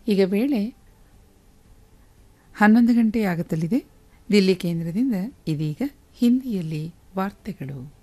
ಈಗ ವೇಳೆ 11 ಗಂಟೆ ಆಗುತ್ತಲಿದೆ. ದಿಲ್ಲಿ ಕೇಂದ್ರದಿಂದ ಇದೀಗ ಹಿಂದಿಯಲ್ಲಿ ವಾರ್ತೆಗಳು.